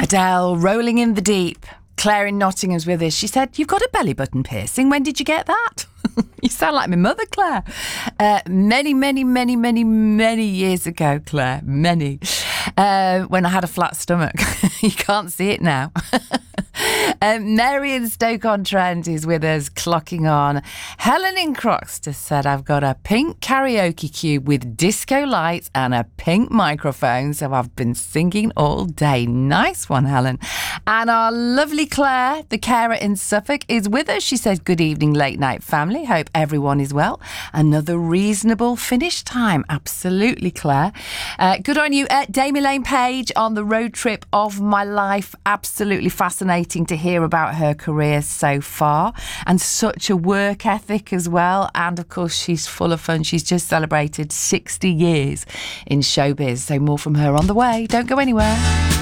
Adele, rolling in the deep. Claire in Nottingham's with us. She said, "You've got a belly button piercing. When did you get that?" You sound like my mother, Claire. Many years ago, Claire. Many. When I had a flat stomach. You can't see it now. Mary in Stoke-on-Trent is with us, clocking on. Helen in Croxter said, "I've got a pink karaoke cube with disco lights and a pink microphone, so I've been singing all day." Nice one, Helen. And our lovely Claire, the carer in Suffolk, is with us. She says, "Good evening, late night family. Hope everyone is well. Another reasonable finish time." Absolutely, Claire. Good on you. Damie Lane Page on the road trip of my life. Absolutely fascinating to hear about her career so far, and such a work ethic as well. And of course, she's full of fun. She's just celebrated 60 years in showbiz. So more from her on the way. Don't go anywhere.